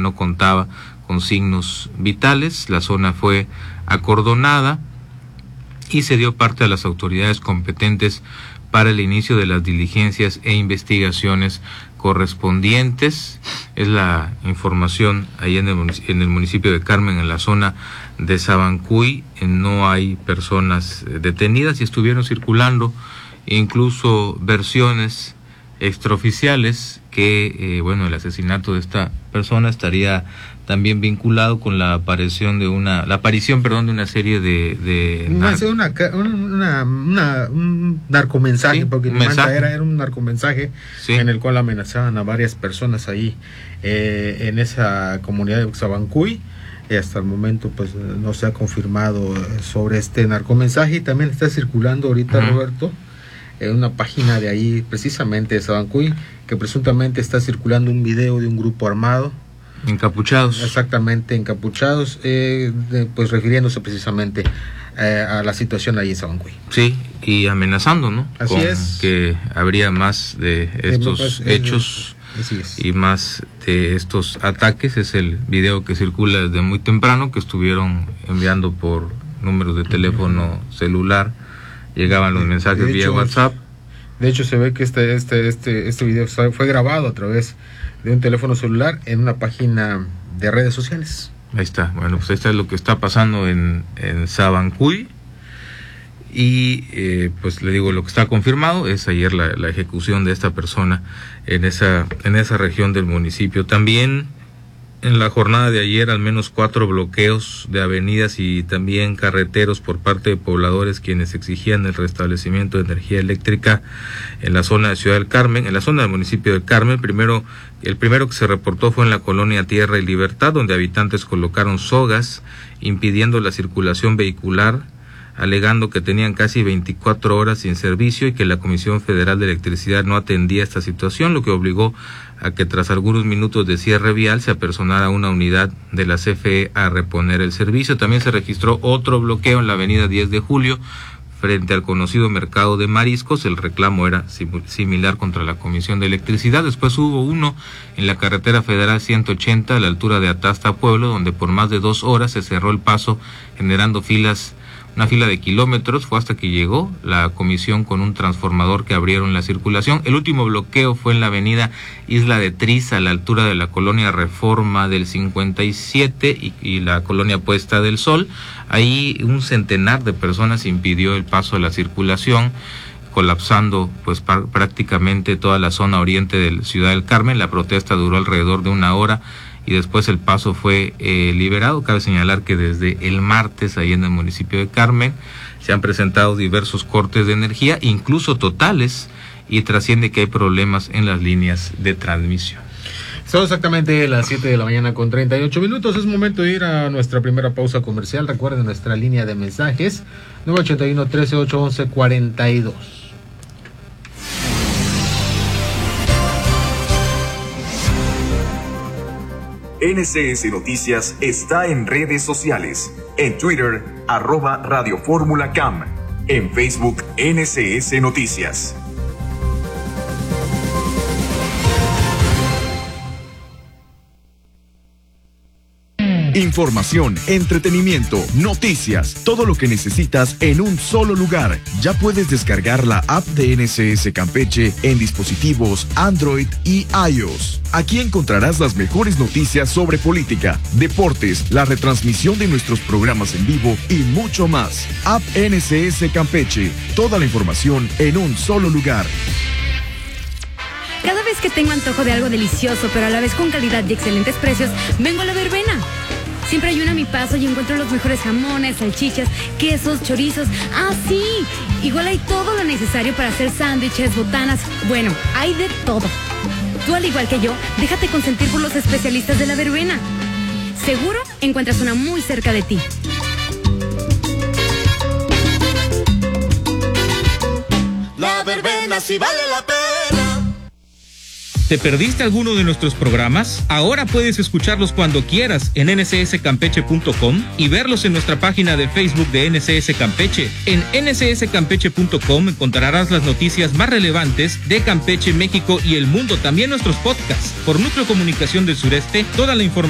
no contaba con signos vitales. La zona fue acordonada y se dio parte a las autoridades competentes para el inicio de las diligencias e investigaciones correspondientes. Es la información ahí en el municipio de Carmen, en la zona de Sabancuy. No hay personas detenidas y estuvieron circulando incluso versiones extraoficiales que, el asesinato de esta persona estaría también vinculado con la aparición de una serie un narcomensaje, sí, porque era un narcomensaje, sí, en el cual amenazaban a varias personas ahí en esa comunidad de Sabancuy. Hasta el momento pues no se ha confirmado sobre este narcomensaje, y también está circulando ahorita, Roberto, en una página de ahí, precisamente de Sabancuy, que presuntamente está circulando un video de un grupo armado. Encapuchados. Exactamente, encapuchados, pues refiriéndose precisamente a la situación ahí en Sabancuy. Sí, y amenazando, ¿no? Así es. Que habría más de estos hechos y más de estos ataques. Es el video que circula desde muy temprano, que estuvieron enviando por números de teléfono celular. Llegaban los mensajes vía WhatsApp. De hecho, se ve que este video fue grabado a través de un teléfono celular en una página de redes sociales. Ahí está. Bueno, pues esto es lo que está pasando en Sabancuy. Y pues le digo, lo que está confirmado es ayer la ejecución de esta persona en esa región del municipio. También en la jornada de ayer, al menos 4 bloqueos de avenidas y también carreteros por parte de pobladores quienes exigían el restablecimiento de energía eléctrica en la zona de Ciudad del Carmen, en la zona del municipio de Carmen. El primero que se reportó fue en la colonia Tierra y Libertad, donde habitantes colocaron sogas impidiendo la circulación vehicular, alegando que tenían casi 24 horas sin servicio y que la Comisión Federal de Electricidad no atendía esta situación, lo que obligó a que tras algunos minutos de cierre vial se apersonara una unidad de la CFE a reponer el servicio. También se registró otro bloqueo en la avenida 10 de Julio, frente al conocido mercado de mariscos. El reclamo era similar contra la Comisión de Electricidad. Después hubo uno en la carretera federal 180 a la altura de Atasta Pueblo, donde por más de 2 horas se cerró el paso, generando una fila de kilómetros. Fue hasta que llegó la comisión con un transformador que abrieron la circulación. El último bloqueo fue en la avenida Isla de Triza, a la altura de la colonia Reforma del 57 y la colonia Puesta del Sol. Ahí un centenar de personas impidió el paso de la circulación, colapsando pues prácticamente toda la zona oriente de Ciudad del Carmen. La protesta duró alrededor de 1 hora y después el paso fue liberado. Cabe señalar que desde el martes ahí en el municipio de Carmen se han presentado diversos cortes de energía, incluso totales, y trasciende que hay problemas en las líneas de transmisión. Son exactamente las 7 de la mañana con 38 minutos. Es momento de ir a nuestra primera pausa comercial. Recuerden nuestra línea de mensajes 981-13-811-42. NCS Noticias está en redes sociales. En Twitter, @Radio Fórmula CAM. En Facebook, NCS Noticias. Información, entretenimiento, noticias, todo lo que necesitas en un solo lugar. Ya puedes descargar la app de NCS Campeche en dispositivos Android y iOS. Aquí encontrarás las mejores noticias sobre política, deportes, la retransmisión de nuestros programas en vivo y mucho más. App NCS Campeche, toda la información en un solo lugar. Cada vez que tengo antojo de algo delicioso, pero a la vez con calidad y excelentes precios, vengo a La Verbena. Siempre hay una a mi paso y encuentro los mejores jamones, salchichas, quesos, chorizos. ¡Ah, sí! Igual hay todo lo necesario para hacer sándwiches, botanas. Bueno, hay de todo. Tú, al igual que yo, déjate consentir por los especialistas de La Verbena. Seguro encuentras una muy cerca de ti. La Verbena sí vale la pena. ¿Te perdiste alguno de nuestros programas? Ahora puedes escucharlos cuando quieras en ncscampeche.com y verlos en nuestra página de Facebook de NCS Campeche. En ncscampeche.com encontrarás las noticias más relevantes de Campeche, México y el mundo. También nuestros podcasts. Por Núcleo Comunicación del Sureste, toda la información